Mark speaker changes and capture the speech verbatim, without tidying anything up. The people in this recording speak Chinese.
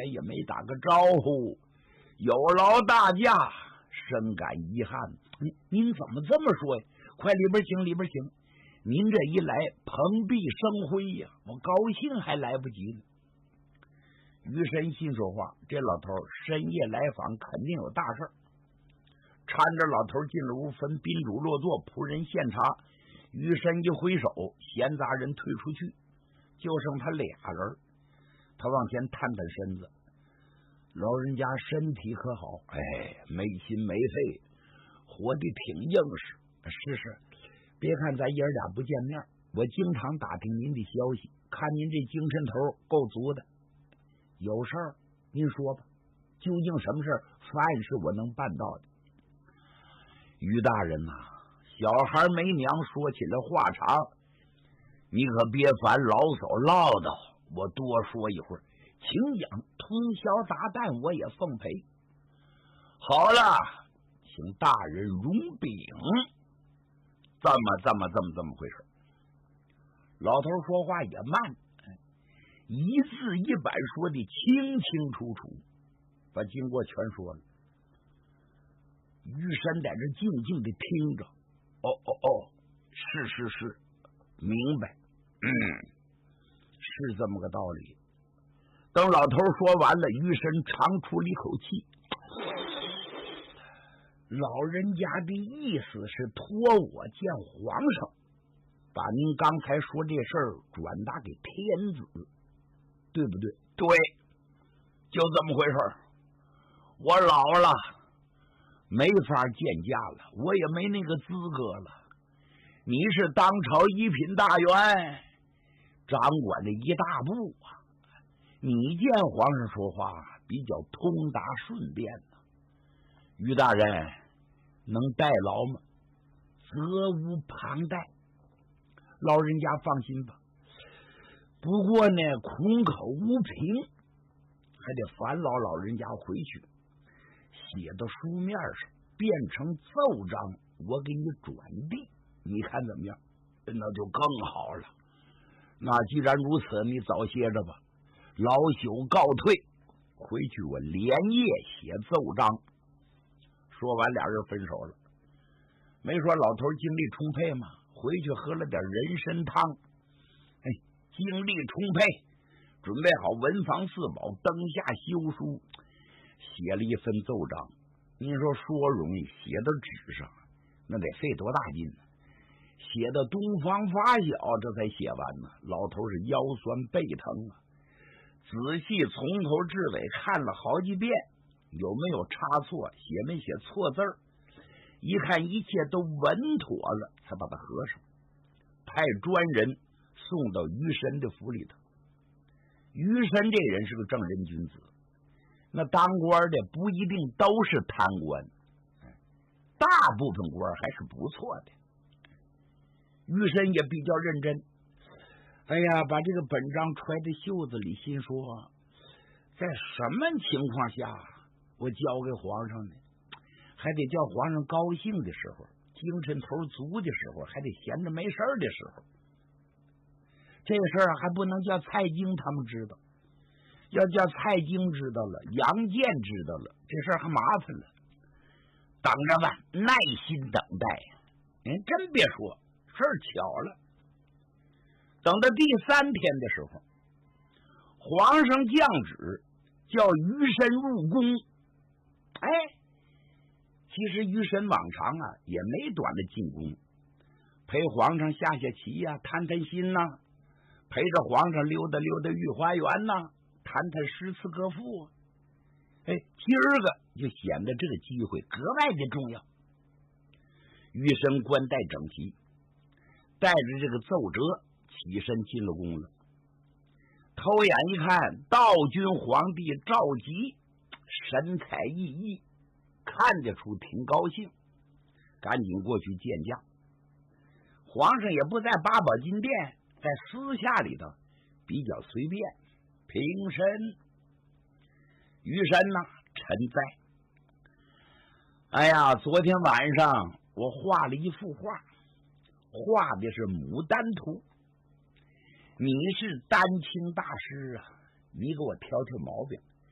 Speaker 1: 前也没打个招呼，有劳大驾，深感遗憾。您您怎么这么说呀？快里边请，里边请。您这一来，蓬荜生辉呀，我高兴还来不及呢。于神心说话，这老头深夜来访，肯定有大事儿。搀着老头进了屋，分宾主落座，仆人献茶。于神一挥手，闲杂人退出去，就剩他俩人。他往前探探身子，老人家身体可好？哎，没心没肺，活得挺硬实。是是，别看咱爷俩不见面，我经常打听您的消息，看您这精神头够足的。有事儿您说吧，究竟什么事儿？凡是我能办到的。于大人呐、啊，小孩没娘，说起来话长，你可别烦老叟唠叨，我多说一会儿，请讲，通宵达旦我也奉陪。好了，请大人容禀。这么这么这么这么回事。老头说话也慢，一字一板说的清清楚楚，把经过全说了。于山在这静静的听着，哦哦哦，是是是，明白，嗯，是这么个道理。等老头说完了，于神长出了一口气，老人家的意思是托我见皇上，把您刚才说这事儿转达给天子，对不对？对，就这么回事。我老了，没法见驾了，我也没那个资格了。你是当朝一品大员，掌管了一大部啊，你见皇上说话比较通达顺便呢。于大人能代劳吗？责无旁贷，老人家放心吧。不过呢，空口无凭，还得烦劳老人家回去写到书面上，变成奏章，我给你转递，你看怎么样？那就更好了。那既然如此，你早歇着吧。老朽告退，回去我连夜写奏章。说完，俩人分手了。没说老头精力充沛吗？回去喝了点人参汤，哎，精力充沛，准备好文房四宝，灯下修书，写了一份奏章。您说说容易，写到纸上那得费多大劲呢？写到东方发小，这才写完呢。老头是腰酸背疼啊，仔细从头至尾看了好几遍，有没有差错，写没写错字儿。一看一切都稳妥了，才把它合上，派专人送到于神的府里头。于神这人是个正人君子，那当官的不一定都是贪官，大部分官还是不错的。于神也比较认真，哎呀，把这个本章揣在袖子里，心说在什么情况下我交给皇上呢？还得叫皇上高兴的时候，精神头足的时候，还得闲着没事的时候。这个事儿还不能叫蔡京他们知道，要叫蔡京知道了，杨健知道了，这事儿还麻烦了。等着吧，耐心等待呀。您真别说，事儿巧了。等到第三天的时候，皇上降旨叫于神入宫。哎，其实于神往常啊也没短的进宫，陪皇上下下棋呀、啊，谈谈心呐、啊，陪着皇上溜达溜达御花园呐、啊，谈谈诗词歌赋啊。哎，今儿个就显得这个机会格外的重要。于神冠带整齐，带着这个奏折起身进了宫了。偷眼一看，道君皇帝赵佶神采奕奕，看得出挺高兴，赶紧过去见驾。皇上也不在八宝金殿，在私下里头比较随便，平身。于神呐，臣在。哎呀，昨天晚上我画了一幅画，画的是牡丹图。你是丹青大师啊，你给我挑挑毛病。